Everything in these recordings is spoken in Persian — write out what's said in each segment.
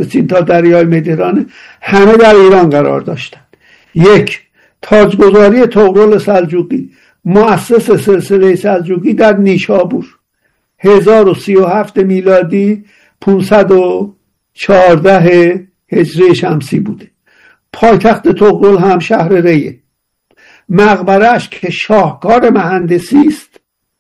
چین تا دریای مدیترانه همه در ایران قرار داشتند. یک، تاجگذاری طغرل سلجوقی مؤسس سلسله سلجوقی در نیشابور 1037 میلادی 514 هجری شمسی بوده. پایتخت طغرل هم شهر ریه. مقبره‌اش که شاهکار مهندسی است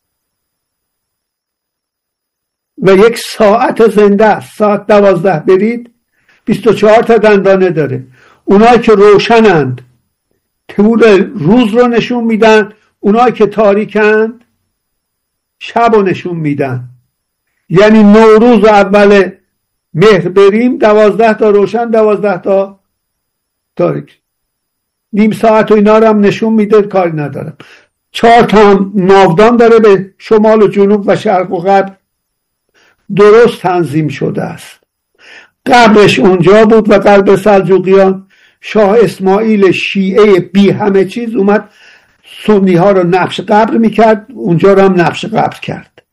و یک ساعت زنده است، ساعت 12 برید 24 تا دندانه داره. اونایی که روشنند طول روز رو نشون میدن، اونایی که تاریکند شب رو نشون میدن. یعنی نوروز اول مهر بریم 12 تا روشن 12 تا تاریک، نیم ساعت و اینا رو هم نشون میده، کاری ندارم. 4 تا هم ناودان داره به شمال و جنوب و شرق و غرب درست تنظیم شده است. قبرش اونجا بود و قلب سلجوقیان شاه اسماعیل شیعه بی همه چیز اومد سنی ها رو نقش قبر میکرد، اونجا رو هم نقش قبر کرد.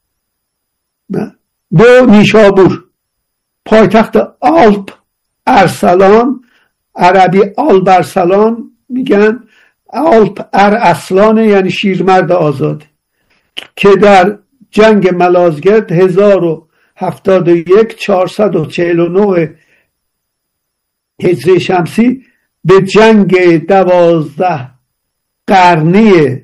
دو، نیشابور پایتخت آلپ ارسلان، عربی آلپ ارسلان میگن، آلپ ارسلانه یعنی شیرمرد آزاد، که در جنگ ملازگرد 1071 449 هجری شمسی به جنگ 12 قرنی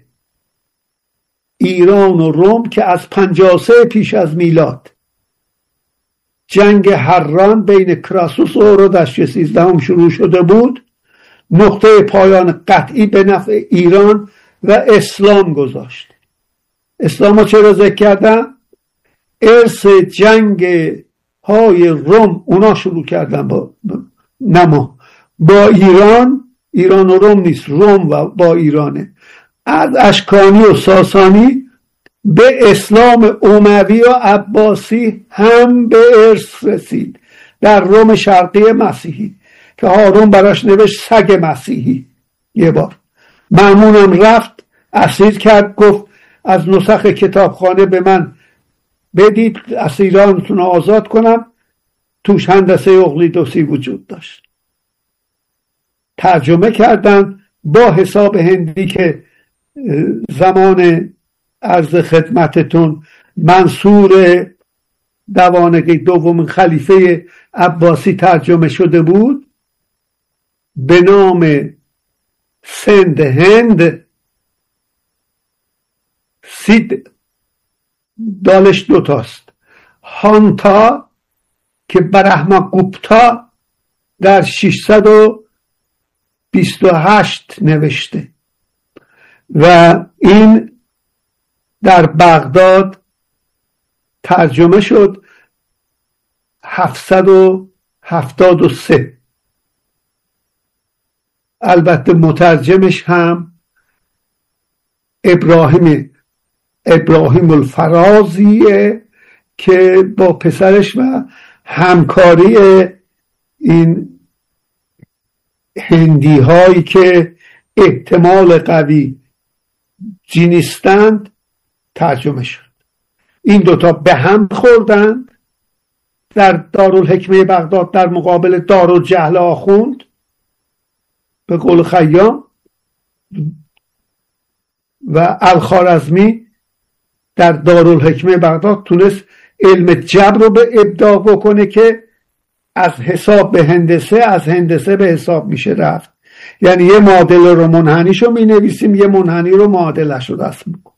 ایران و روم که از 53 پیش از میلاد، جنگ هران بین کراسوس و اورودش 13 شروع شده بود، نقطه پایان قطعی به نفع ایران و اسلام گذاشت. اسلام ها چرا ذکر کردم؟ ارث جنگ های روم اونا شروع کردن با ایران و روم نیست، روم و با ایرانه. از اشکانی و ساسانی به اسلام اموی و عباسی هم به ارث رسید در روم شرقی مسیحی که هارون براش نوشت سگ مسیحی. یه بار مأمونم رفت اسیر کرد، گفت از نسخ کتابخانه به من بدید اسیرانتون رو آزاد کنم. توش هندسه اقلیدوسی وجود داشت. ترجمه کردن با حساب هندی که زمان عرض خدمتتون منصور دوانقی دومین خلیفه عباسی ترجمه شده بود به نام سند هند. سید دالش دوتاست، هانتا که برهما گوپتا در 628 نوشته و این در بغداد ترجمه شد 773. البته مترجمش هم ابراهیم الفرازیه که با پسرش و همکاری این هندی هایی که احتمال قوی جینیستند ترجمه شد. این دوتا به هم خوردند در دارالحکمه بغداد در مقابل دارالجهل آخوند به قول خیام، و الخوارزمی در دارالحکمه بغداد تونست علم جبر رو به ابداع بکنه که از حساب به هندسه، از هندسه به حساب میشه رفت. یعنی یه معادله رو منحنیش رو می نویسیم، یه منحنی رو معادلش رو رسم میکنیم.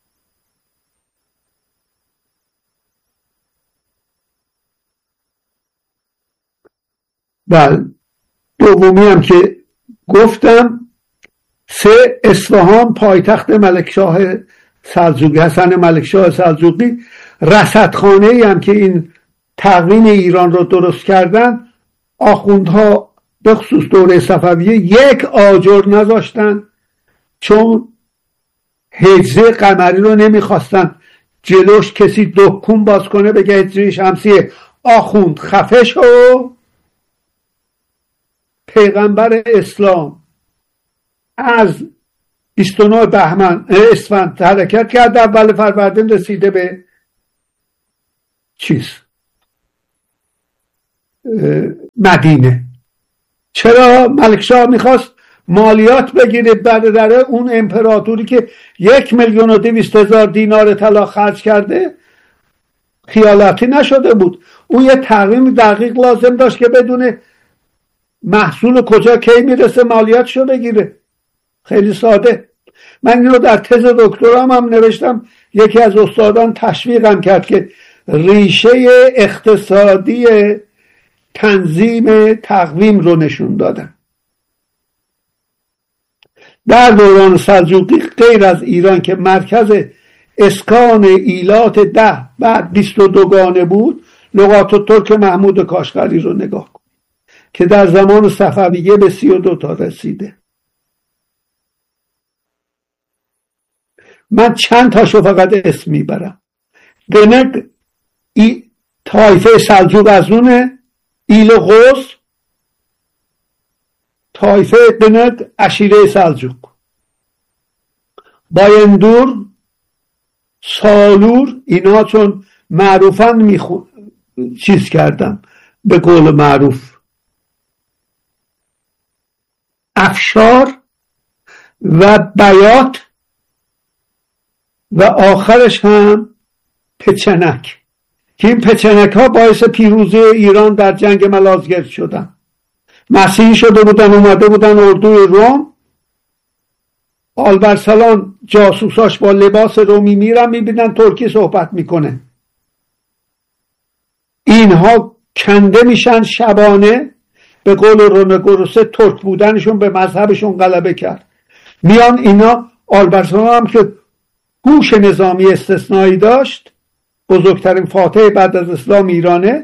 بله، دومی هم که گفتم، 3 اصفهان پایتخت ملکشاه سلجوقی، حسن ملکشاه سلجوقی، رصدخانه‌ای هم که این تقویم ایران رو درست کردن. آخوندها به خصوص دوره صفویه یک آجر نذاشتن، چون هجری قمری رو نمیخواستن جلوش کسی دکون باز کنه بگه هجری شمسیه. آخوند خفه شو، پیغمبر اسلام از 29 بهمن اسفند حرکت کرد، اول فروردین رسیده به چیز مدینه. چرا ملکشاه میخواست مالیات بگیره برادر اون امپراتوری که 1,200,000 دینار طلا خرج کرده خیالاتی نشده بود. اون یه تقویم دقیق لازم داشت که بدونه محصول کجا کی میرسه مالیاتشو بگیره. خیلی ساده. من اینو در تز دکترام هم نوشتم. یکی از استادان تشویقم کرد که ریشه اقتصادی تنظیم تقویم رو نشون دادن. در دوران سلجوقی غیر از ایران که مرکز اسکان ایلات 10 بعد 22 گانه بود، لغات ترک محمود کاشغری رو نگاه کن که در زمان صفویه به 32 تا رسیده. من چند تاشو فقط اسم میبرم. دنق طایفه سلجوق از اونه، ایل غوز طایفه دنق عشیره سلجوق، بایندور، سالور، اینا چون معروفن چیز کردم به قول معروف. افشار و بیات و آخرش هم پچنک که این پچنک ها باعث پیروزی ایران در جنگ ملازگرد شدن. مسیحی شده بودن، اومده بودن اردوی روم، آلبرسلان جاسوساش با لباس رومی میرن میبینن ترکی صحبت میکنه، اینها کنده میشن شبانه. به قول رونگوروسه ترک بودنشون به مذهبشون غلبه کرد. میان اینا، آلبرسلان هم که هوش نظامی استثنایی داشت، بزرگترین فاتح بعد از اسلام ایرانه،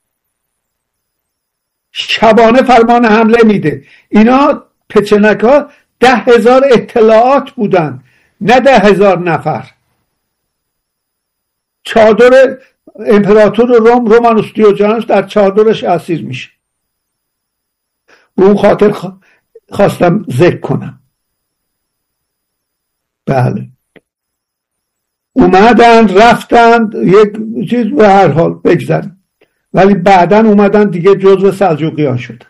شبانه فرمان حمله میده. اینا پچنک ها 10,000 اطلاعات بودن، نه 10,000 نفر. چادر امپراتور روم رومانوس دیوجانوس در چادرش اسیر میشه. اون خاطر خواستم ذکر کنم. بله، اومدن رفتن یک چیز به هر حال بگذارن، ولی بعدن اومدن دیگه جزو سلجوقیان شدن.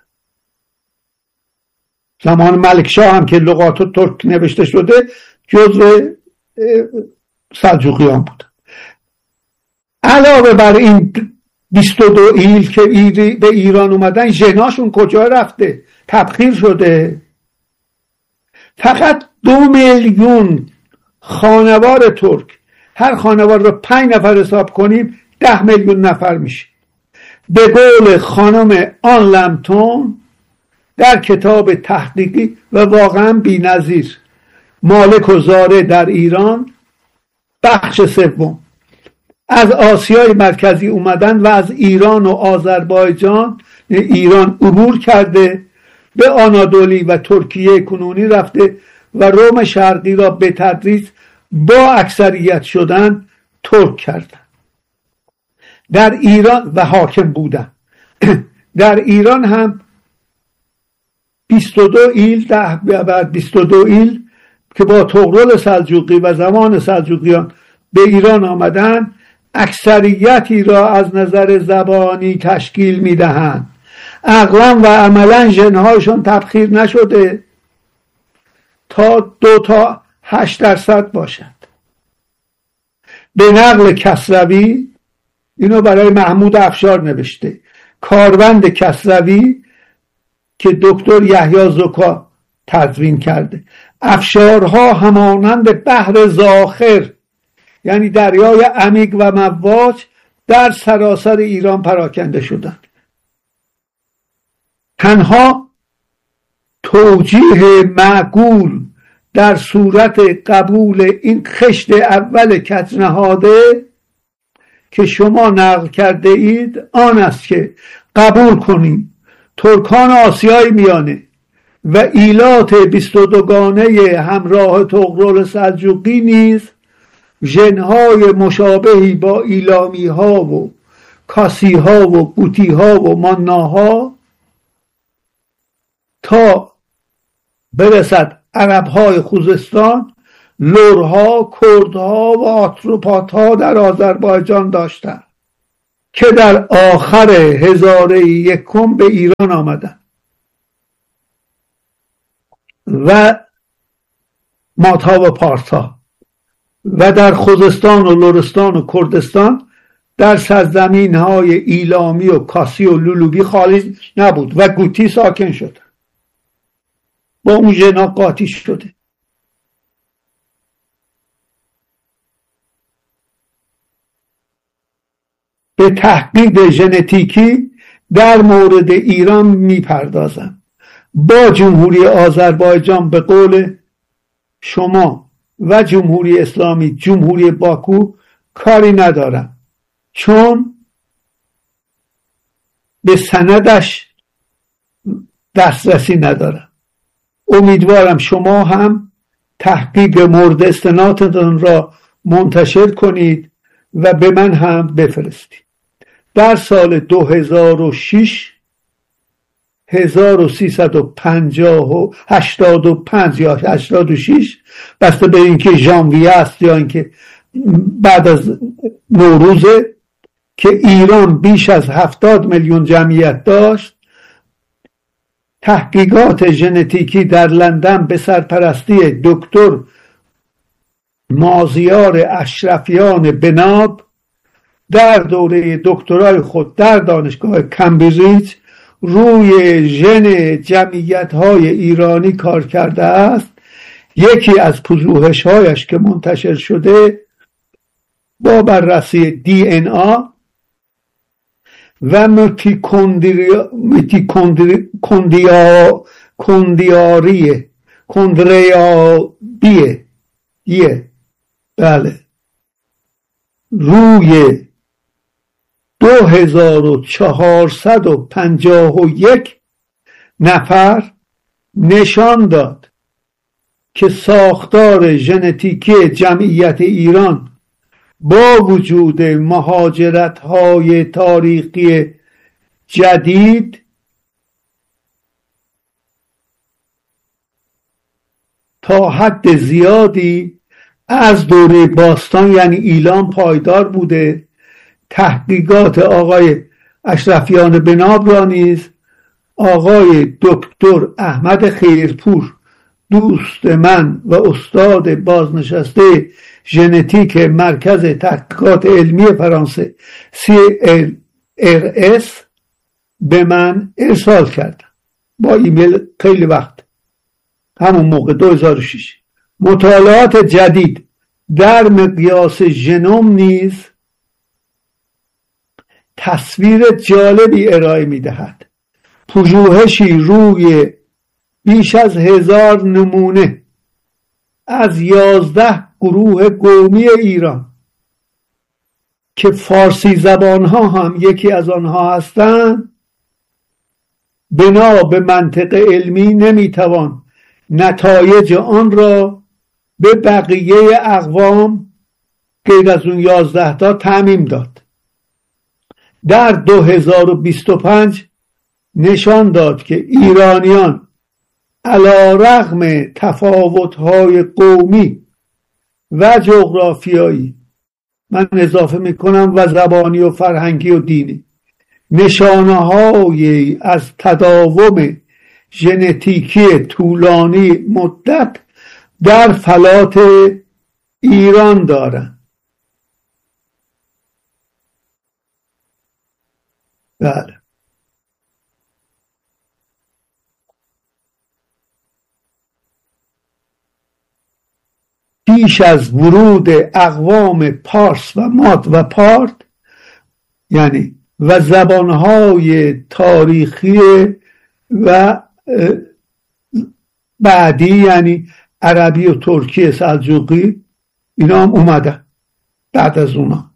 زمان ملکشاه هم که لغات ترک نوشته شده جزو سلجوقیان بود. علاوه بر این 22 ایل که به ایران اومدن، ژناشون کجا رفته؟ تبخیر شده. فقط 2 میلیون خانوار ترک، هر خانوار رو 5 نفر حساب کنیم 10 میلیون نفر میشه. به قول خانم آن لمتون در کتاب تحقیقی و واقعا بی‌نظیر مالک و زاره در ایران بخش 3 از آسیای مرکزی اومدن و از ایران و آذربایجان ایران عبور کرده، به آنادولی و ترکیه کنونی رفته و روم شرقی را به تدریج با اکثریت شدن ترک کردن. در ایران و حاکم بودن. در ایران هم 22 ایل بعد 22 ایل که با طغرل سلجوقی و زمان سلجوقیان به ایران آمدن، اکثریتی را از نظر زبانی تشکیل میدهند. عقلا و عملا ژنهاشون تبخیر نشده تا 2 تا 8% باشد. به نقل کسروی، اینو برای محمود افشار نوشته، کاروند کسروی که دکتر یحیی زکا تدوین کرده، افشارها همانند بحر زاخر، یعنی دریای عمیق و مواج، در سراسر ایران پراکنده شدند. تنها توجیه معقول در صورت قبول این خشت اول کجنهاده که شما نقل کرده اید آن است که قبول کنیم ترکان آسیای میانه و ایلات 22 گانه همراه طغرل سلجوقی نیز ژنهای مشابهی با ایلامی ها و کاسی ها و بوتی ها و ماناها تا برسد عرب های خوزستان، لرها، کردها و آتروپات ها در آذربایجان داشتند. که در آخر 1001 به ایران آمدند و ماتها و پارسا و در خوزستان و لرستان و کردستان در سرزمین های ایلامی و کاسی و لولوبی خالی نبود و گوتی ساکن شد، با اون ژنا قاطی شده. به تحقیق ژنتیکی در مورد ایران میپردازم. با جمهوری آذربایجان به قول شما و جمهوری اسلامی جمهوری باکو کاری ندارم، چون به سندش دسترسی ندارم. امیدوارم شما هم تحقیق مورد استنادتان را منتشر کنید و به من هم بفرستید. در سال 2006 1385 یا 86 بسته به اینکه ژانویه است یا اینکه بعد از نوروزه، که ایران بیش از 70 میلیون جمعیت داشت، تحقیقات ژنتیکی در لندن به سرپرستی دکتر مازیار اشرفیان بناب در دوره دکترای خود در دانشگاه کمبریج روی ژن جمعیت‌های ایرانی کار کرده است. یکی از پژوهش‌هایش که منتشر شده با بررسی دی ان آ و کندریابیه بله، روی 2451 نفر نشان داد که ساختار ژنتیکی جمعیت ایران با وجود مهاجرت‌های تاریخی جدید تا حد زیادی از دوره باستان یعنی ایلام پایدار بوده. تحقیقات آقای اشرفیان بناب را نیز آقای دکتر احمد خیرپور، دوست من و استاد بازنشسته ژنتیک مرکز تحقیقات علمی فرانسه CRS، به من ارسال کردن با ایمیل خیلی وقت، همون موقع 2006. مطالعات جدید در مقیاس ژنوم نیز تصویر جالبی ارائه می‌دهد. پژوهشی روی بیش از 1000 نمونه از 11 گروه قومی ایران که فارسی زبانها هم یکی از آنها هستند، بنا به منطق علمی نمیتوان نتایج آن را به بقیه اقوام غیر از اون 11 تا تعمیم داد. در 2025 نشان داد که ایرانیان علی رغم تفاوت‌های قومی و جغرافیایی، من اضافه میکنم و زبانی و فرهنگی و دینی، نشانه‌هایی از تداوم ژنتیکی طولانی مدت در فلات ایران دارند. بله. پیش از ورود اقوام پارس و ماد و پارت یعنی و زبانهای تاریخی و بعدی یعنی عربی و ترکی سلجوقی، اینا هم اومدن بعد از اونا،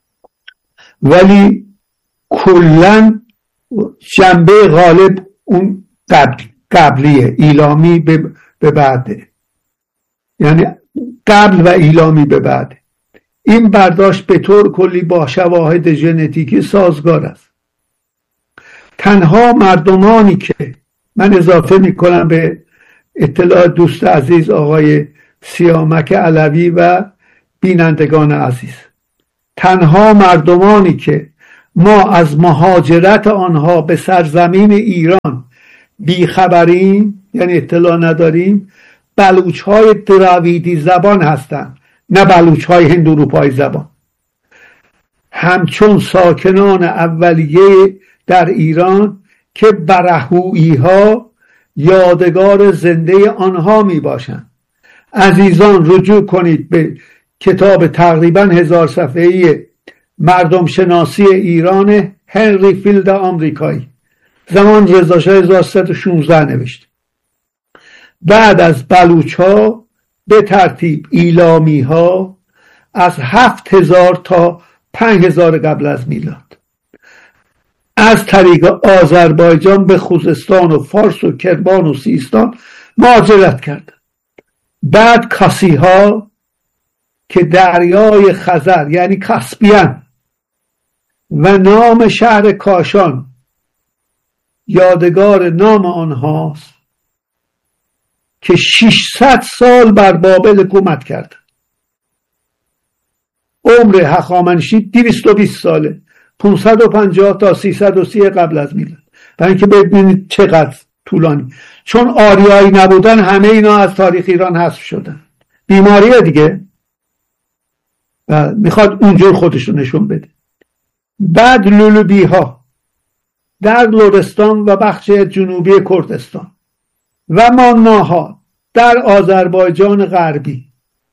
ولی کلن جنبه غالب اون قبلیه، ایلامی به بعده، یعنی قبل و ایلامی به بعد. این برداشت به طور کلی با شواهد ژنتیکی سازگار است. تنها مردمانی که من اضافه میکنم به اطلاع دوست عزیز آقای سیامک علوی و بینندگان عزیز، تنها مردمانی که ما از مهاجرت آنها به سرزمین ایران بیخبریم، یعنی اطلاع نداریم، بلوچ های دراویدی زبان هستند، نه بلوچ های هندواروپایی زبان. همچون ساکنان اولیه در ایران که برهوئی ها یادگار زنده آنها می باشند. عزیزان رجوع کنید به کتاب تقریبا 1000 صفحه‌ای مردم شناسی ایران هنری فیلد آمریکایی، زمان رضاشاه 1316 نوشته. بعد از بلوچ ها به ترتیب ایلامی ها از 7000 تا 5000 قبل از میلاد از طریق آذربایجان به خوزستان و فارس و کرمان و سیستان مهاجرت کردند. بعد کاسی ها که دریای خزر یعنی کاسپیان و نام شهر کاشان یادگار نام آنهاست که 600 سال بر بابل حکومت کرد. عمر هخامنشی 220 ساله، 550 تا 330 قبل از میلاد. برای اینکه ببینید چقدر طولانی. چون آریایی نبودن همه اینا از تاریخ ایران حذف شدن. بیماریه دیگه، میخواد اونجور خودشون نشون بده. بعد لولوبی ها در لرستان و بخش جنوبی کردستان و ماناها در آذربایجان غربی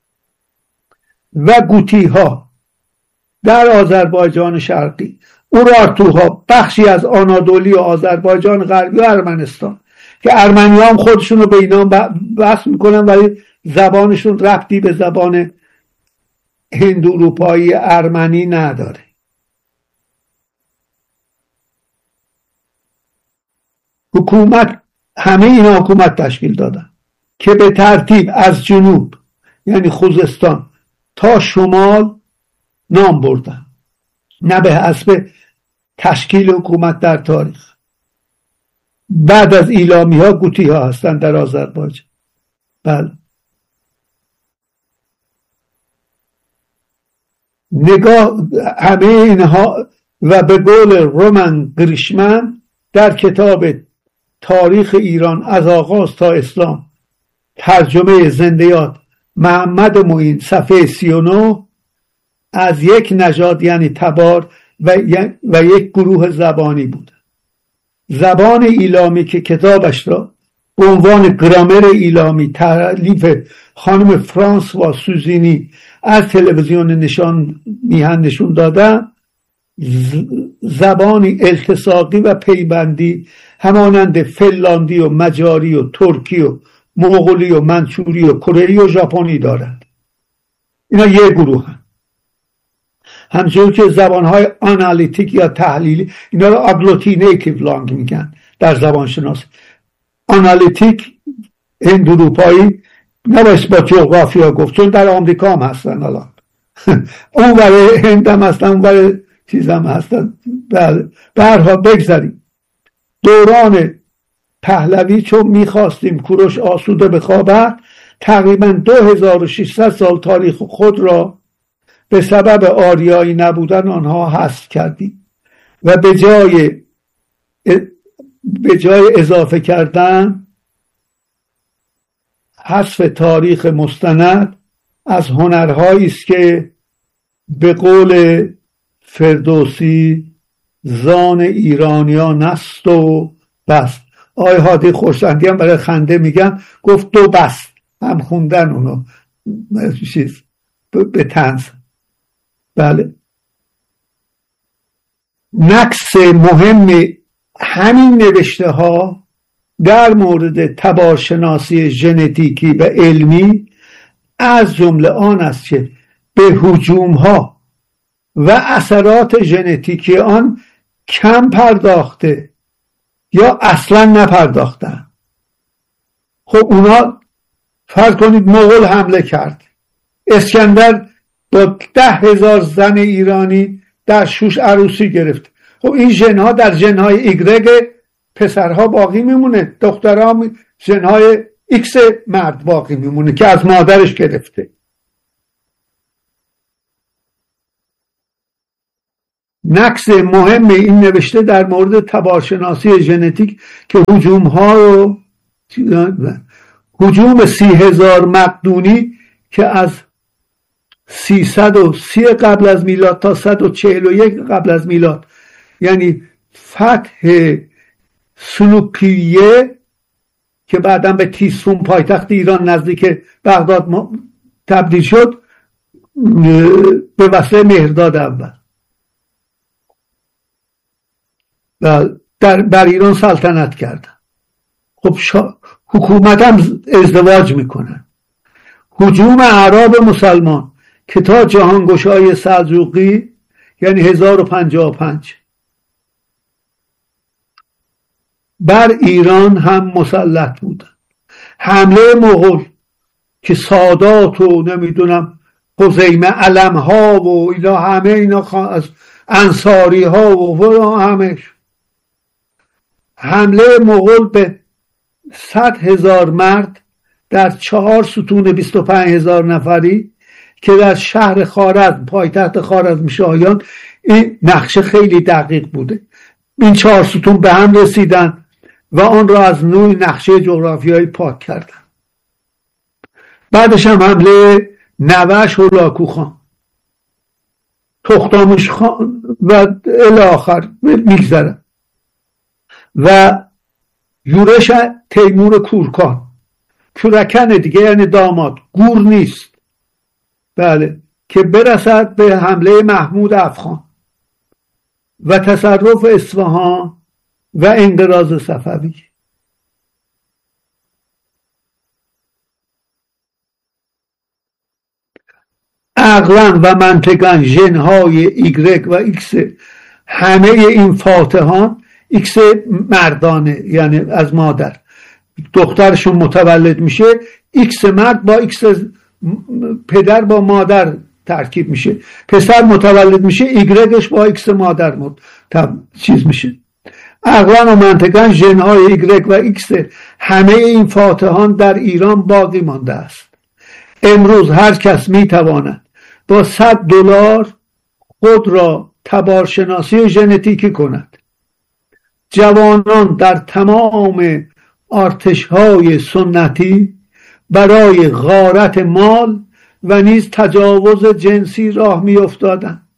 و گوتی ها در آذربایجان شرقی، اورارتوها بخشی از آنادولی و آذربایجان غربی و ارمنستان که ارمنی هم خودشون رو به اینا وصل میکنن ولی زبانشون ربطی به زبان هندواروپایی ارمنی نداره. حکومت، همه اینا حکومت تشکیل دادن که به ترتیب از جنوب یعنی خوزستان تا شمال نام بردن، نه به حسب تشکیل حکومت در تاریخ. بعد از ایلامی ها گوتی ها هستن در آذربایجان. بله، نگاه همه اینها. و به قول رومن گریشمن در کتاب تاریخ ایران از آغاز تا اسلام، ترجمه زندیات محمد معین، صفحه 39، از یک نژاد یعنی تبار و یک گروه زبانی بود. زبان ایلامی که کتابش را به عنوان گرامر ایلامی تالیف خانم فرانسوا سوزینی از تلویزیون نشون دادن، زبانی التصاقی و پیوندی همانند فنلاندی و مجاری و ترکی و مغولی و منچوری و کره‌ای و ژاپنی دارند. اینا یک گروه هستند. همچنین که زبانهای آنالیتیک یا تحلیلی، اینا رو آگلوتینیتیو لانگ میگن در زبان شناسی. آنالیتیک هندواروپایی نباید با جغرافیا گفت، چون در آمریکا هم هستن الان اون برای هند هم هستن، اون برای چیز هم هستن. بله، به هر حال بگذاریم. دوران پهلوی چون میخواستیم کوروش آسوده بخوابد، تقریبا 2600 سال تاریخ خود را به سبب آریایی نبودن آنها حذف کردیم و به جای اضافه کردن حذف تاریخ مستند از هنرهایی است که به قول فردوسی زان ایرانیان است و بس. آقای هادی خورسندی هم برای خنده میگم گفت دو بس، هم خوندن اونو چیز به طنز. بله، نقص مهم همین نوشته ها در مورد تبارشناسی ژنتیکی و علمی از جمله آن است که به هجوم ها و اثرات ژنتیکی آن کم پرداخته یا اصلا نپرداختن. خب اونا فرض کنید مغول حمله کرد، اسکندر با 10,000 زن ایرانی در شوش عروسی گرفت. خب این ژنها در ژنهای ایگرگ پسرها باقی میمونه، دخترها ژنهای ایکس مرد باقی میمونه که از مادرش گرفته. نقص مهم این نوشته در مورد تبارشناسی ژنتیک که هجوم 30,000 مقدونی که از 330 قبل از میلاد تا 141 قبل از میلاد، یعنی فتح سلوکیه که بعداً به تیسفون پایتخت ایران نزدیک بغداد تبدیل شد، به وسیله مهرداد اول و بر ایران سلطنت کردن. خب حکومت هم ازدواج میکنن. هجوم اعراب مسلمان که تا جهانگشای سلجوقی یعنی 1055 بر ایران هم مسلط بودن. حمله مغول که سادات و نمیدونم خزیمه علم ها و اینا همه اینا از انصاری ها و همه حمله مغول به 100,000 مرد در 4 ستون 25,000 نفری که در شهر خوارزم پایتخت خوارزمشاهیان، این نقشه خیلی دقیق بوده. این 4 ستون به هم رسیدن و آن را از نوع نقشه جغرافیایی پاک کردن. بعدش هم حمله نوش هولاکو خان، تختامش خان و الی آخر میگذره و یورش تیمور کورکان، کورکن دیگه یعنی داماد، گور نیست، بله، که برسد به حمله محمود افغان و تصرف اصفهان و انقراض صفوی. عقلا و منطقا ژن‌های ایگرگ و ایکس همه این فاتحان، ایکس مردانه یعنی از مادر، دخترشون متولد میشه، ایکس مرد با ایکس پدر با مادر ترکیب میشه، پسر متولد میشه ایگرگش با ایکس مادر چیز میشه. عقلا و منطقا ژن‌های ایگرگ و ایکس همه این فاتحان در ایران باقی مانده است. امروز هر کس میتواند با $100 خود را تبارشناسی ژنتیکی کند. جوانان در تمام ارتش‌های سنتی برای غارت مال و نیز تجاوز جنسی راه می‌افتادند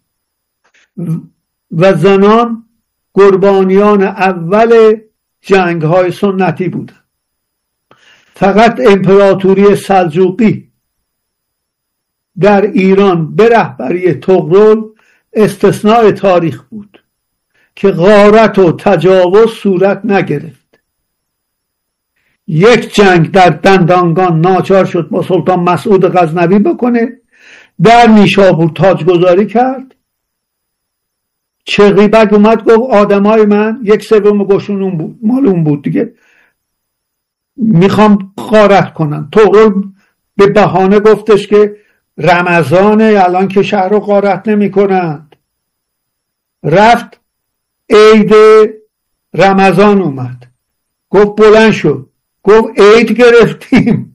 و زنان قربانیان اول جنگ‌های سنتی بودند. فقط امپراتوری سلجوقی در ایران به رهبری طغرل استثناء تاریخ بود که غارت و تجاوز صورت نگرفت. یک جنگ در دندانگان ناچار شد با سلطان مسعود غزنوی بکنه، در نیشابور تاجگذاری کرد. چغیبک اومد گفت آدمای من 1/3 گوشون بود، مال اون بود دیگه، میخوام غارت کنن. طغرل به بهانه گفتش که رمضانه، الان که شهر رو غارت نمی کنند. رفت عید رمضان اومد، گفت بلند شد، گفت عید گرفتیم،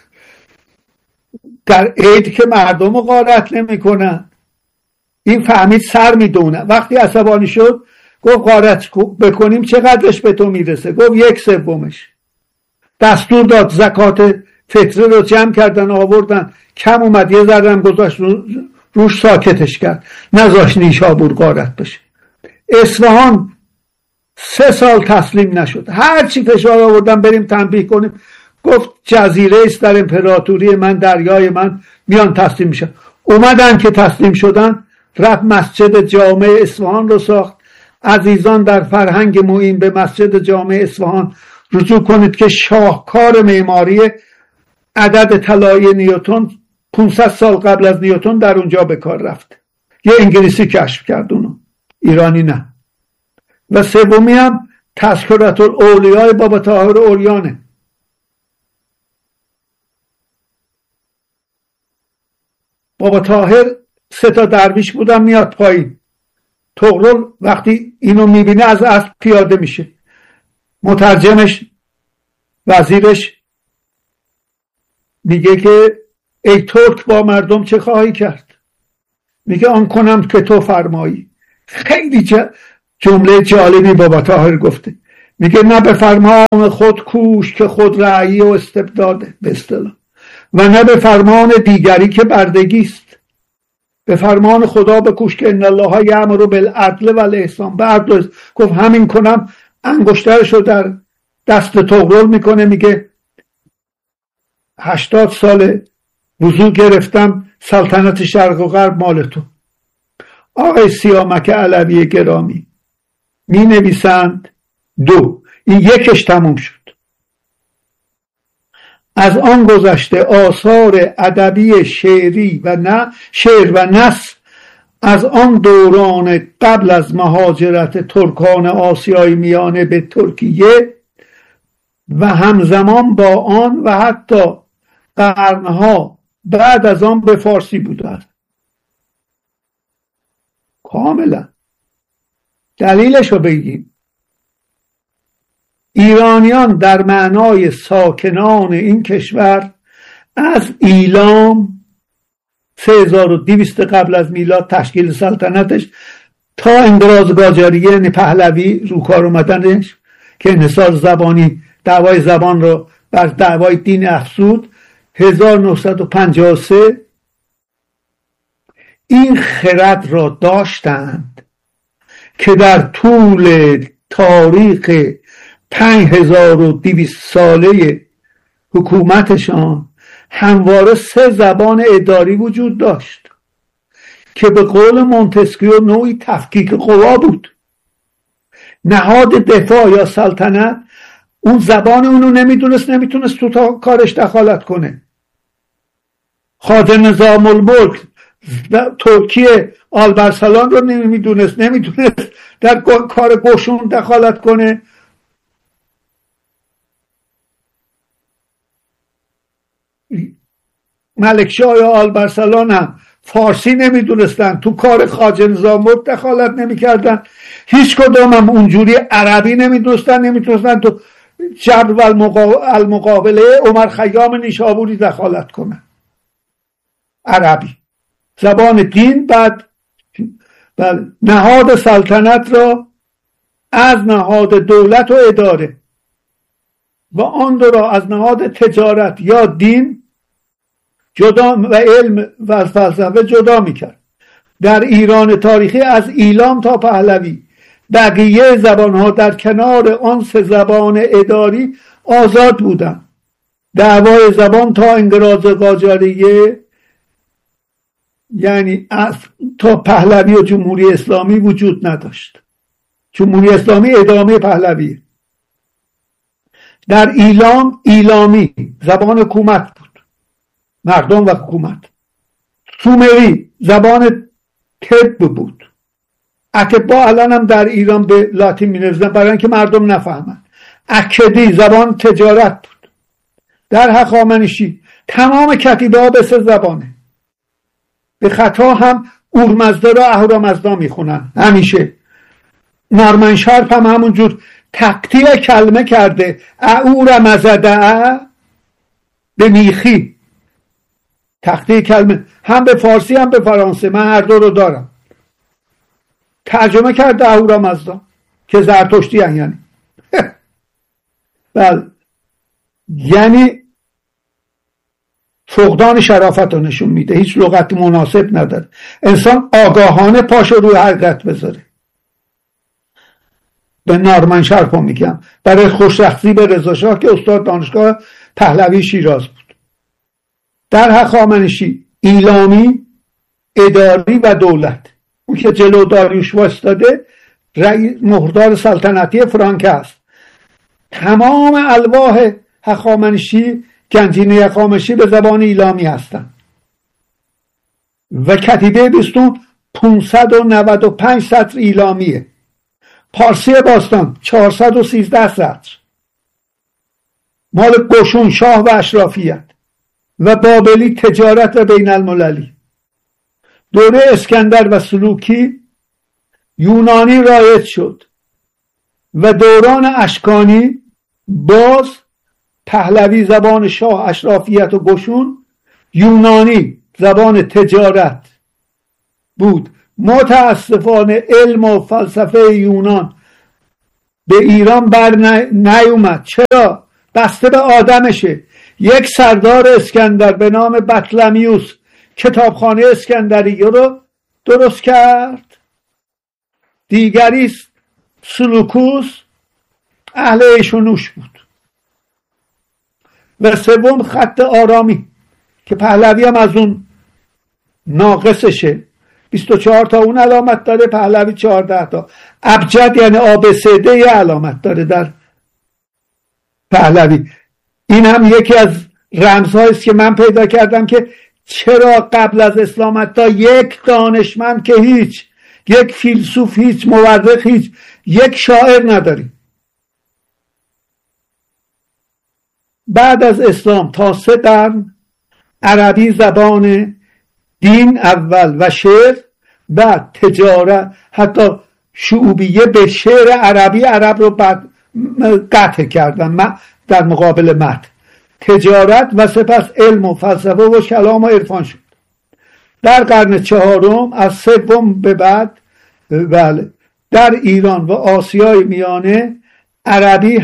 در عید که مردم رو غارت نمی کنند. این فهمید سر می دونه. وقتی عصبانی شد گفت غارت بکنیم چقدرش به تو میرسه؟ گفت 1/3. دستور داد زکات فطره رو جمع کردن آوردن، کم اومد یه ذره هم گذاشت روش ساکتش کرد، نذاشت نیشابور غارت بشه. اصفهان 3 سال تسلیم نشد، هر چی فشار آوردن بریم تنبیه کنیم، گفت جزیره است در امپراتوری من، دریای من، میان تسلیم میشن. اومدن که تسلیم شدن، رفت مسجد جامع اصفهان رو ساخت. عزیزان در فرهنگ معین به مسجد جامع اصفهان رجوع کنید که شاهکار معماری، عدد طلایی نیوتن 500 سال قبل از نیوتن در اونجا به کار رفت. یه انگلیسی کشف کرد اونو، ایرانی نه. و سومی هم تذکرة الاولیاء بابا طاهر عریانه. بابا طاهر 3 تا درویش بودن، میاد پایین. طغرل وقتی اینو میبینه از اسب پیاده میشه، مترجمش وزیرش میگه که ای ترک با مردم چه خواهی کرد؟ میگه آن کنم که تو فرمایی. خیلی جمله جالبی بابا طاهر گفته، میگه نه به فرمان خود کوش که خود رعیه و استبداده به اصطلاح، و نه به فرمان دیگری که بردگی است. به فرمان خدا بکوش که ان الله یأمر بالعدل و الاحسان. بعد گفت همین کنم، انگشترشو در دست طغرل میکنه، میگه 80 سال وضو گرفتم، سلطنت شرق و غرب مال تو. آقای سیامک علوی گرامی می نویسند 2، این یکش تموم شد. از آن گذشته آثار ادبی شعری و نه شعر و نثر از آن دوران قبل از مهاجرت ترکان آسیای میانه به ترکیه و همزمان با آن و حتی قرنها بعد از آن به فارسی بوده. کاملا دلیلش رو بگیم. ایرانیان در معنای ساکنان این کشور از ایلام 3200 قبل از میلاد تشکیل سلطنتش تا انقراض قاجاریه یعنی پهلوی رو کار اومدنش که انحصار زبانی دعوای زبان رو بر دعوای دین افزود 1953 این خرد را داشتند که در طول تاریخ 5200 ساله حکومتشان همواره 3 زبان اداری وجود داشت که به قول مونتسکیو نوعی تفکیک قوا بود. نهاد دفاع یا سلطنت اون زبان اونو نمیتونست تو کارش دخالت کنه. خادم نظام الملک ترکیه آلبرسلان رو نمیدونست در کار گوشون دخالت کنه. ملکشاه یا آلبرسلان هم فارسی نمیدونستن، تو کار خواجه نظام الملک دخالت نمیکردن. هیچ کدوم هم اونجوری عربی نمیتونستن تو جبر و المقابله عمر خیام نیشابوری دخالت کنن. عربی زبان دین. بعد نهاد سلطنت را از نهاد دولت و اداره و آن دو را از نهاد تجارت یا دین جدا و علم و فلسفه جدا میکرد. در ایران تاریخی از ایلام تا پهلوی بقیه زبانها در کنار آن 3 زبان اداری آزاد بودند. دعوای زبان تا انقراض قاجاریه یعنی تا پهلوی و جمهوری اسلامی وجود نداشت. جمهوری اسلامی ادامه پهلوی. در ایلام ایلامی زبان حکومت بود، مردم و حکومت. سومری زبان طب بود. اکبا الان هم در ایران به لاتین می نویسن برای اینکه مردم نفهمند. اکدی زبان تجارت بود. در هخامنشی تمام کتیبه ها به 3 زبانه. به خطا هم اورمزدا را اهورامزدا میخونن همیشه. نارمن شارپ هم همونجور تقطیع کلمه کرده، اورمزدا به میخی. تقطیع کلمه هم به فارسی هم به فرانسه، من هر دو رو دارم. ترجمه کرده اهورامزدا که زرتشتی هن یعنی بله، یعنی فقدان شرافت رو نشون میده. هیچ لغت مناسب نداره. انسان آگاهانه پاشو روی حقیقت بذاره. به نارمن شارپ میگم برای خوشرخصی به رضا شاه که استاد دانشگاه پهلوی شیراز بود. در هخامنشی ایلامی اداری و دولت. اون که جلو داریوش واسطاده مهردار سلطنتی فرانک است. تمام الواح هخامنشی گنجینه هخامنشی به زبان ایلامی هستند و کتیبه بیستون 595 سطر ایلامیه. پارسی باستان 413 سطر مال قشون شاه و اشرافیت و بابلی تجارت و بین المللی. دوره اسکندر و سلوکی یونانی رایج شد و دوران اشکانی باز پهلوی زبان شاه اشرافیت و قشون، یونانی زبان تجارت بود متاسفانه علم و فلسفه یونان به ایران بر نیومد. چرا؟ بسته به آدمشه. یک سردار اسکندر به نام بطلمیوس کتابخانه اسکندریه رو درست کرد. دیگری سلوکوس اهل عیش و نوش بود. و سوم خط آرامی که پهلوی هم از اون ناقصشه. 24 تا اون علامت داره، پهلوی 14 تا. ابجد یعنی آبسده علامت داره در پهلوی. این هم یکی از رمزهاییست که من پیدا کردم که چرا قبل از اسلام حتی یک دانشمند که هیچ، یک فیلسوف هیچ، مورخ هیچ، یک شاعر نداریم. بعد از اسلام تا 3 قرن عربی زبان دین اول و شعر و تجارت، حتی شعوبیه به شعر عربی عرب رو بعد قطع کردن در مقابل متن. تجارت و سپس علم و فلسفه و کلام و عرفان شد. در قرن 4 از 3 به بعد بله در ایران و آسیای میانه عربی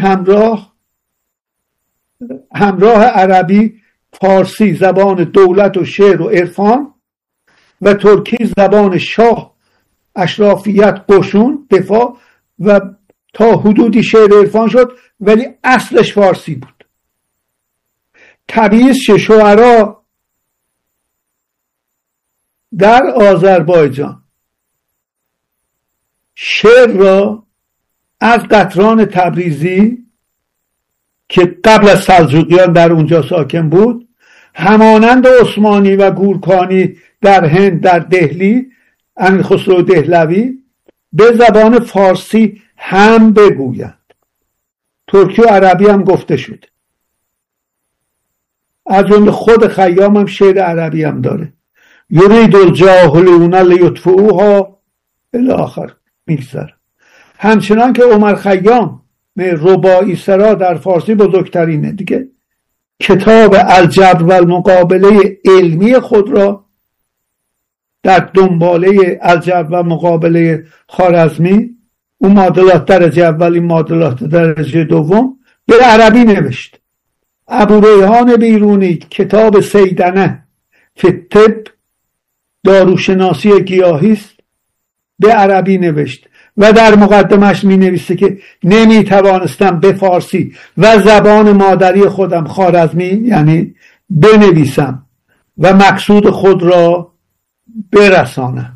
همراه عربی فارسی زبان دولت و شعر و عرفان و ترکی زبان شاه، اشرافیت، قشون، دفاع و تا حدودی شعر عرفان شد، ولی اصلش فارسی بود. طبیعیست که شعرا در آذربایجان شعر را از قطران تبریزی که قبل از سلجوقیان در اونجا ساکن بود، همانند عثمانی و گورکانی در هند، در دهلی، امیرخسرو دهلوی، به زبان فارسی هم بگویند. ترکی و عربی هم گفته شده. از جمله خود خیام هم شعر عربی هم داره. یرید الجاهلون لیطفئوها الی آخر میگذره. همچنان که عمر خیام رباعی سرا در فارسی بزرگترینه دیگه، کتاب الجبر و المقابله علمی خود را در دنباله الجبر و مقابله خوارزمی، اون معادلات درجه اول، این معادلات درجه دوم، به عربی نوشت. ابوریحان بیرونی کتاب سیدنه فی الطب، داروشناسی گیاهی است، به عربی نوشت و در مقدمش می نویسه که نمی توانستم به فارسی و زبان مادری خودم خوارزمی یعنی بنویسم و مقصود خود را برسانم.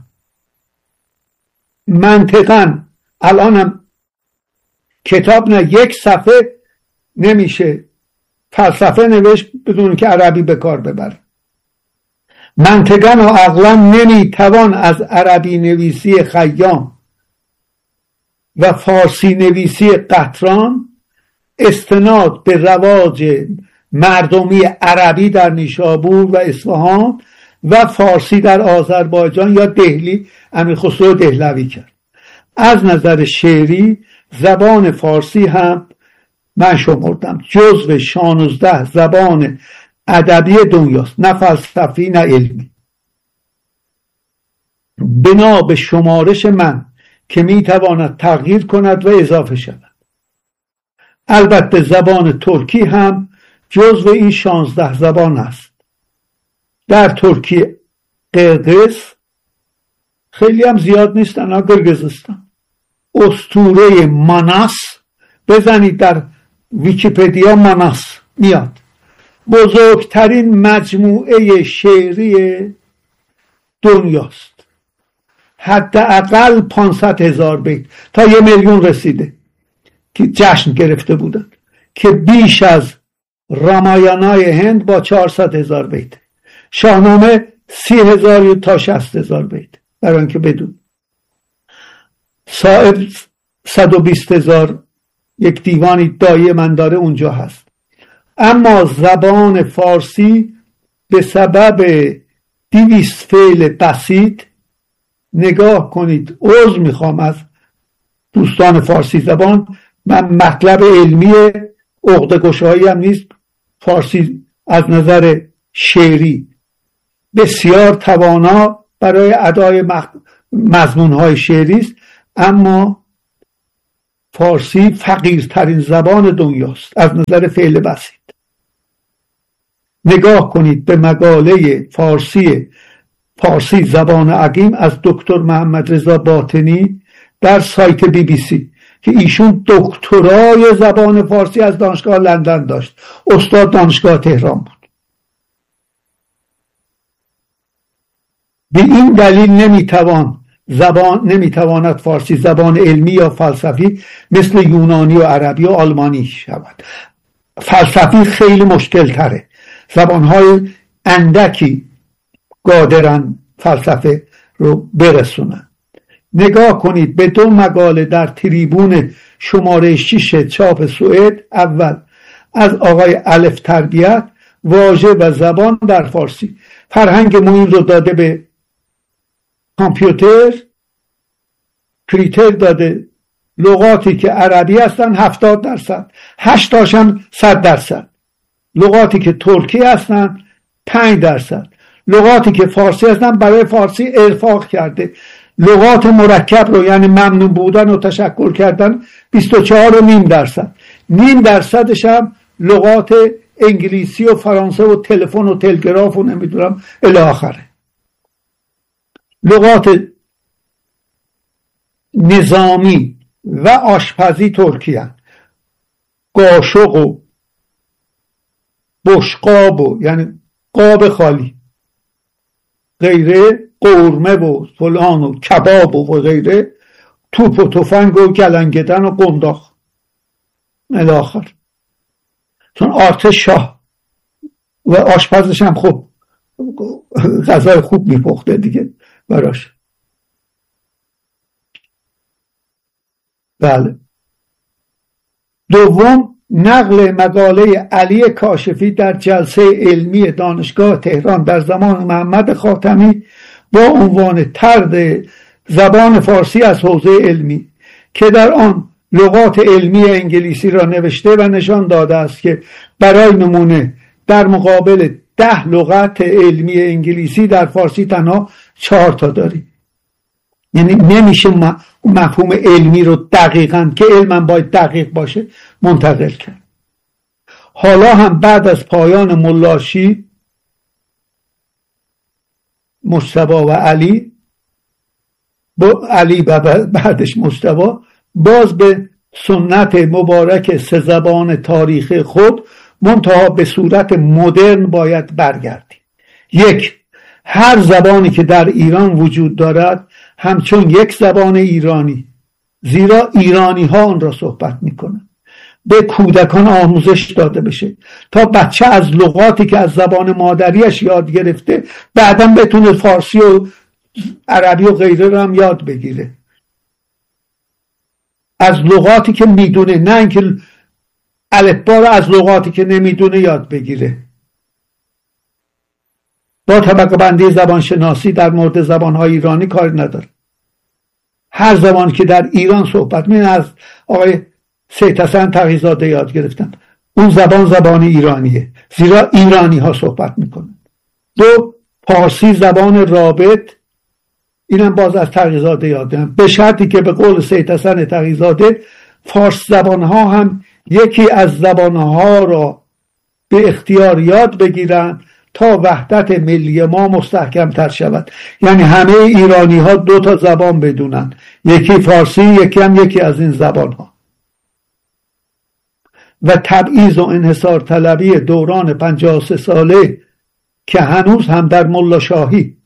منطقاً الانم کتاب نه یک صفحه نمیشه فلسفه نوشت بدون که عربی به کار ببره. منطقاً و عقلاً نمیتوان از عربی نویسی خیام و فارسی نویسی قطران استناد به رواج مردمی عربی در نیشابور و اصفهان و فارسی در آذربایجان یا دهلی امیرخسرو دهلوی کرد. از نظر شعری زبان فارسی هم من شمردم جزو 16 زبان ادبی دنیاست، نه فلسفی نه علمی. بنا به شمارش من که میتواند تغییر کند و اضافه شود. البته زبان ترکی هم جزو این 16 زبان است. در ترکی قرقز خیلی هم زیاد نیستن، گرگزستان. اسطوره ماناس بزنید در ویکیپدیا، ماناس میاد. بزرگترین مجموعه شعری دنیاست. حداقل 500,000 بیت تا 1,000,000 رسیده که جشن گرفته بودن، که بیش از رامایانای هند با 400,000 بیت. شاهنامه 30,000 تا 60,000 بیت. برای اینکه بدون صاحب 120,000 یک دیوانی دایه من داره اونجا هست. اما زبان فارسی به سبب 200 فعل بسیط، نگاه کنید، عذر میخوام از دوستان فارسی زبان، من مطلب علمی عقده گشایی هم نیست، فارسی از نظر شعری بسیار توانا برای ادای مضمونهای شعری است، اما فارسی فقیرترین زبان دنیاست از نظر فعل بسیط. نگاه کنید به مقاله فارسی زبان عقیم از دکتر محمد رضا باطنی در سایت BBC که ایشون دکترای زبان فارسی از دانشگاه لندن داشت، استاد دانشگاه تهران بود. به این دلیل نمیتواند فارسی زبان علمی یا فلسفی مثل یونانی و عربی و آلمانی شود. فلسفی خیلی مشکل تره، زبانهای اندکی قادرن فلسفه رو برسونن. نگاه کنید به 2 مقاله در تریبون شماره 6 چاپ سوئد. اول از آقای الف تربیت، واژه و زبان در فارسی. فرهنگ موین رو داده به کامپیوتر، کریتر داده لغاتی که عربی هستن 70%، 8 تاشم 100%. لغاتی که ترکی هستن 5%. لغاتی که فارسی هستن برای فارسی ارفاق کرده. لغات مرکب رو یعنی ممنون بودن و تشکر کردن 24.5%. 0.5% هم لغات انگلیسی و فرانسه و تلفن و تلگراف و نمیدونم الی آخره. لغات نظامی و آشپزی ترکی هستند. قاشق و بشقاب و یعنی قاب خالی، غیره، قورمه و فلان و کباب و غیره، توپ و تفنگ و گلنگدن و قنداق الی آخر. چون آرتش شاه و آشپزش هم خوب غذای خوب میپخته دیگه براش. بله. دوم، نقل مقاله علی کاشفی در جلسه علمی دانشگاه تهران در زمان محمد خاتمی با عنوان طرد زبان فارسی از حوزه علمی که در آن لغات علمی انگلیسی را نوشته و نشان داده است که برای نمونه در مقابل 10 لغت علمی انگلیسی در فارسی تنها 4 تا داریم. یعنی نمیشه مفهوم علمی رو دقیقاً که علم باید دقیق باشه منتقل کرد. حالا هم بعد از پایان ملاشی، مجتبی و علی و بعدش مجتبی، باز به سنت مبارک 3 زبان تاریخی خود منتها به صورت مدرن باید برگردیم. 1. هر زبانی که در ایران وجود دارد همچون یک زبان ایرانی، زیرا ایرانی ها آن را صحبت میکنند، به کودکان آموزش داده بشه تا بچه از لغاتی که از زبان مادریش یاد گرفته بعداً بتونه فارسی و عربی و غیره رو هم یاد بگیره، از لغاتی که میدونه، نه اینکه الفبا رو از لغاتی که نمیدونه یاد بگیره. با طبقه بندی زبان شناسی در مورد زبانهای ایرانی کار نداره. هر زبانی که در ایران صحبت می‌کنه، از آقای سید حسن تقی‌زاده یاد گرفتن، اون زبان ایرانیه، زیرا ایرانی ها صحبت میکنن. 2. فارسی زبان رابط، اینم باز از تقی‌زاده یاد گرفتن، به شرطی که به قول سید حسن تقی‌زاده فارس زبان ها هم یکی از زبان ها را به اختیار یاد بگیرن تا وحدت ملی ما مستحکم تر شود. یعنی همه ایرانی ها 2 تا زبان بدونن، یکی فارسی، یکی از این زبان ها. و تبعیض و انحصار طلبی دوران 53 ساله که هنوز هم در ملا شاهی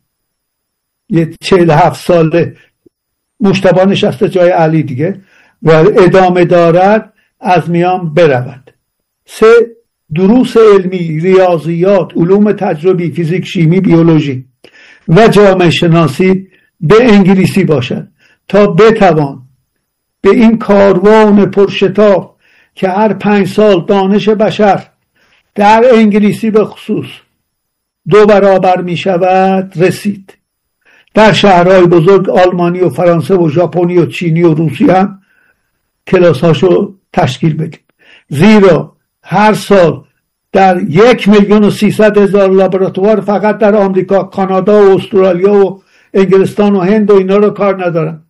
47 ساله مجتبی نشسته جای علی دیگه و ادامه دارد، از میان برود. 3. دروس علمی، ریاضیات، علوم تجربی، فیزیک، شیمی، بیولوژی و جامعه شناسی به انگلیسی باشد تا بتوان به این کاروان پرشتاب که هر 5 سال دانش بشر در انگلیسی به خصوص 2 برابر می شود رسید. در شهرهای بزرگ آلمانی و فرانسه و ژاپنی و چینی و روسی هم کلاساشو تشکیل بدیم، زیرا هر سال در 1,300,000 لابراتوار فقط در آمریکا، کانادا و استرالیا و انگلستان و هند و اینا رو کار ندارم.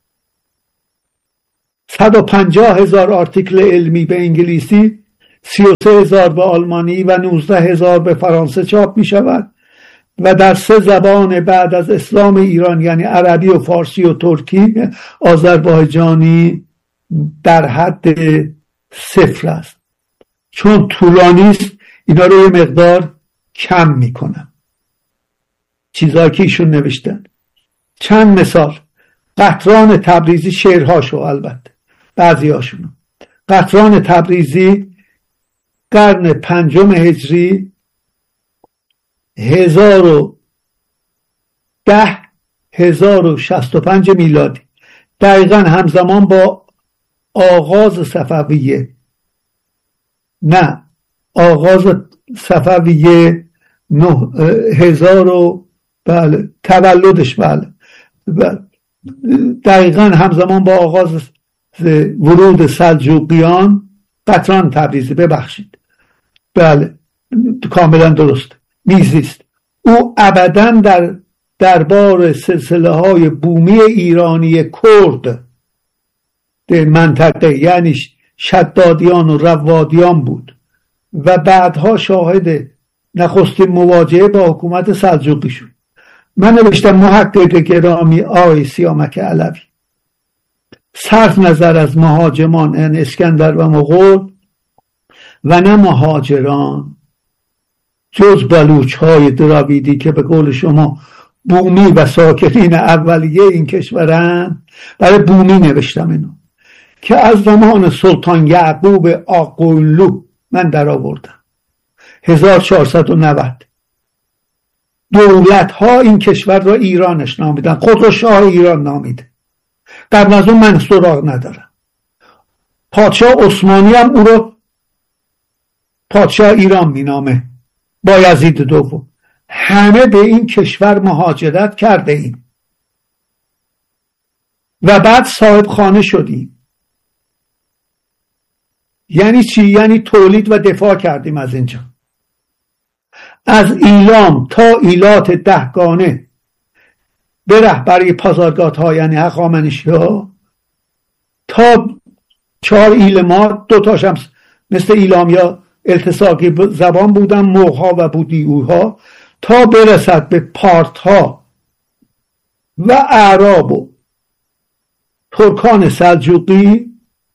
150,000 آرتیکل علمی به انگلیسی، 33,000 به آلمانی و 19,000 به فرانسه چاپ می شود و در 3 زبان بعد از اسلام ایران، یعنی عربی و فارسی و ترکی، آذربایجانی در حد 0 است. چون طولانی است اینا رو یه مقدار کم میکنم، چیزایی که ایشون نوشتن. چند مثال: قطران تبریزی، شعرهاشو البته بعضی هاشونو. قطران تبریزی قرن 5 هجری 1065 میلادی، دقیقا همزمان با آغاز صفویه، نه آغاز صفویه 9000 بله تولدش، بله دقیقا همزمان با آغاز ورود سلجوقیان. قطران تبریزی، ببخشید، بله کاملا درست، میزیست. او ابداً در دربار سلسله های بومی ایرانی کرد در منطقه، یعنی شدادیان و روادیان بود و بعدها شاهد نخستین مواجهه با حکومت سلجوقی شد. من نوشتم محقق گرامی آقای سیامک علوی، صرف نظر از مهاجمان یعنی اسکندر و مغول و نه مهاجران جز بلوچ های دراویدی که به قول شما بومی و ساکنین اولیه این کشورن، برای بومی نوشتم اینو، که از زمان سلطان یعقوب آقلو من در آوردم 1490 دولت ها این کشور را ایرانش نامیدن، خود را شاه ایران نامیده. قبل از اون من سراغ ندارم. پادشاه عثمانی هم او رو پادشاه ایران مینامه، بایزید دوم. همه به این کشور مهاجرت کرده ایم و بعد صاحب خانه شدیم. یعنی چی؟ یعنی تولید و دفاع کردیم از اینجا. از ایلام تا ایلات دهگانه به رهبری پازارگات ها یعنی هخامنشی ها، تا 4 ایل ما، 2 تاشم مثل ایلامیا التصاقی زبان بودن، موها و بودیوها، تا برسد به پارت ها و اعراب و ترکان سلجوقی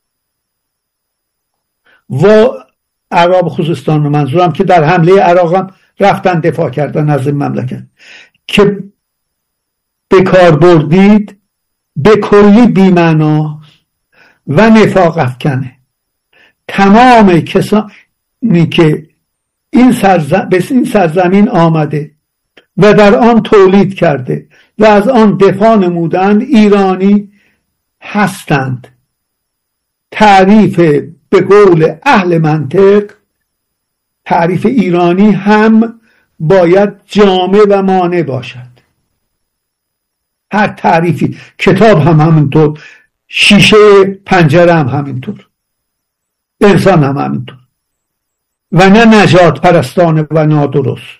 و اعراب خوزستان رو منظورم، که در حمله عراق هم رفتن دفاع کردن از این مملکت، که به کار بردید به کلی بی‌معناست و نفاق افکنه. تمام کسانی که به این سرزمین آمده و در آن تولید کرده و از آن دفاع نمودند ایرانی هستند. تعریف به قول اهل منطق، تعریف ایرانی هم باید جامع و مانع باشد. هر تعریفی، کتاب هم همینطور، شیشه پنجره هم همینطور، انسان هم همینطور، و نه نجات پرستانه و نادرست.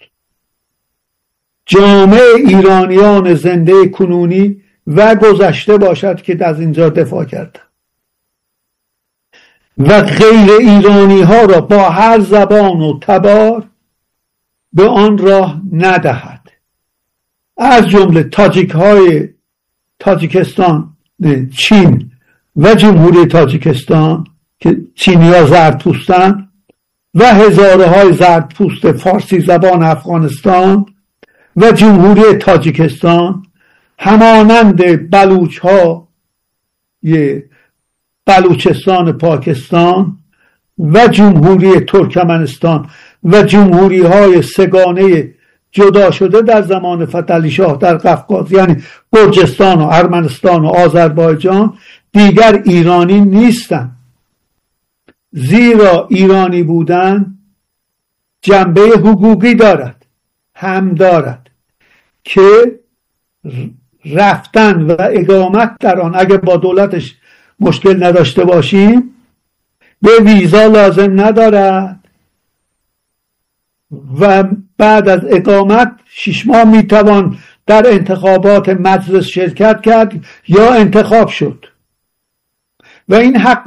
جامع ایرانیان زنده کنونی و گذشته باشد که از اینجا دفاع کردن و غیر ایرانی ها را با هر زبان و تبار به آن راه ندهد، از جمله تاجیکستان، چین و جمهوری تاجیکستان که چینی ها زردپوستن و هزاره های زردپوست فارسی زبان افغانستان و جمهوری تاجیکستان، همانند بلوچ ها بلوچستان پاکستان و جمهوری ترکمنستان و جمهوری های سگانه جدا شده در زمان فتحعلی شاه در قفقاز، یعنی گرجستان و ارمنستان و آذربایجان، دیگر ایرانی نیستند، زیرا ایرانی بودن جنبه حقوقی دارد، هم دارد که رفتن و اقامت در آن اگه با دولتش مشکل نداشته باشیم به ویزا لازم ندارد و بعد از اقامت 6 ماه میتوان در انتخابات مجلس شرکت کرد یا انتخاب شد و این حق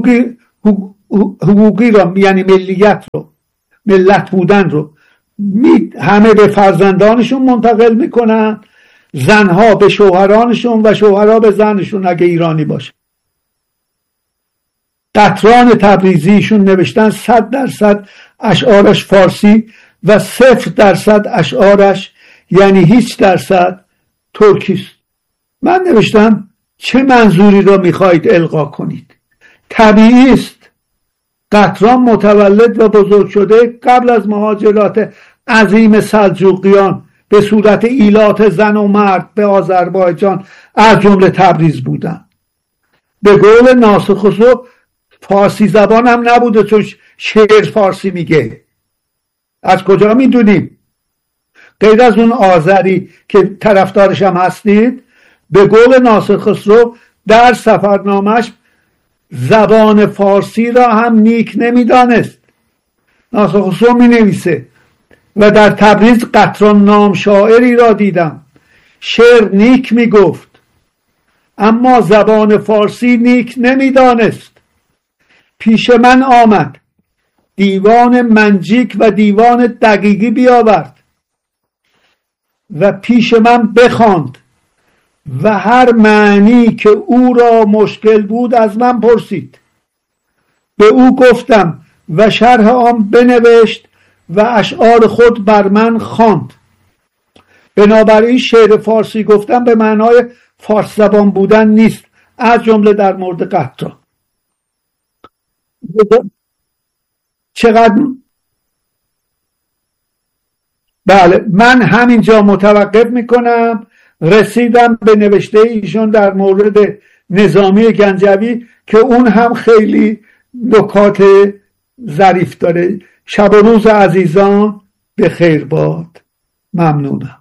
حقوقی را، یعنی ملیت رو، ملت بودن رو همه به فرزندانشون منتقل میکنن، زنها به شوهرانشون و شوهرها به زنشون اگه ایرانی باشه. قطران تبریزیشون نوشتن 100% اشعارش فارسی و 0% اشعارش، یعنی هیچ درصد، ترکیست. من نوشتم چه منظوری را میخواهید القا کنید؟ طبیعی است. قطران متولد و بزرگ شده قبل از مهاجرات عظیم سلجوقیان به صورت ایلات زن و مرد به آذربایجان از جمله تبریز بودن. به قول ناصر خسرو فارسی زبان هم نبوده چون شعر فارسی میگه. از کجا میدونیم؟ غیر از اون آذری که طرفدارش هم هستید، به قول ناصر خسرو در سفرنامش زبان فارسی را هم نیک نمیدانست. ناصر خسرو می نویسه و در تبریز قطران نام شاعری را دیدم، شعر نیک می گفت اما زبان فارسی نیک نمیدانست. پیش من آمد، دیوان منجیک و دیوان دقیقی بیاورد و پیش من بخواند و هر معنی که او را مشکل بود از من پرسید. به او گفتم و شرح آن بنوشت و اشعار خود بر من خواند. بنابراین شعر فارسی گفتن به معنای فارس زبان بودن نیست، از جمله در مورد قطران. چقدر بله، من همینجا متوقف میکنم. رسیدم به نوشته ایشون در مورد نظامی گنجوی که اون هم خیلی نکات ظریف داره. شب و روز عزیزان به خیر باد. ممنونم.